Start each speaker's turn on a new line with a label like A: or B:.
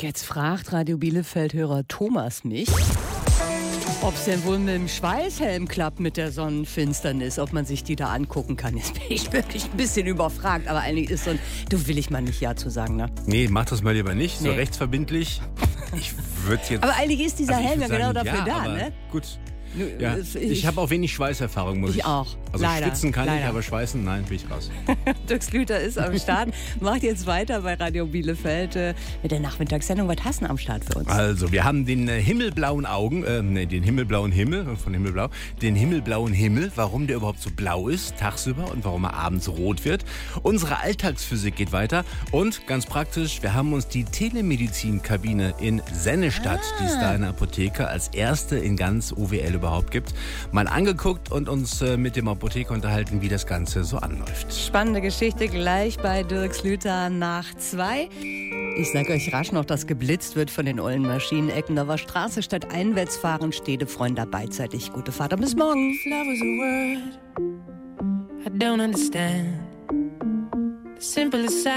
A: Jetzt fragt Radio Bielefeld-Hörer Thomas mich, ob es denn wohl mit dem Schweißhelm klappt mit der Sonnenfinsternis, ob man sich die da angucken kann. Jetzt bin ich wirklich ein bisschen überfragt, aber eigentlich ist so ein, du will ich mal nicht Ja zu sagen, ne?
B: Nee, mach das mal lieber nicht, so
A: Nee.
B: rechtsverbindlich. Ich würde jetzt...
A: Aber eigentlich ist dieser Helm ja genau dafür da,
B: aber
A: ne?
B: Gut. Ja, ich habe auch wenig Schweißerfahrung, muss ich.
A: Ich auch.
B: Also
A: Leider.
B: schwitzen kann
A: Leider.
B: ich, aber schweißen, nein, bin ich raus.
A: Dirk Slüter ist am Start, macht jetzt weiter bei Radio Bielefeld mit der Nachmittagssendung. Was hast du denn am Start für uns?
B: Also, wir haben den himmelblauen den himmelblauen Himmel, von Himmelblau, den himmelblauen Himmel, warum der überhaupt so blau ist, tagsüber und warum er abends rot wird. Unsere Alltagsphysik geht weiter und ganz praktisch, wir haben uns die Telemedizinkabine in Sennestadt, die es da in der Apotheke als erste in ganz OWL überhaupt gibt, mal angeguckt und uns mit dem Apotheker unterhalten, wie das Ganze so anläuft.
A: Spannende Geschichte gleich bei Dirk Slüter nach 2. Ich sage euch rasch noch, dass geblitzt wird von den ollen Maschinenecken. Da war Straße statt einwärts fahren, Städtefreunde beidseitig. Gute Fahrt und bis morgen.
C: Love is a word I don't understand. The simplest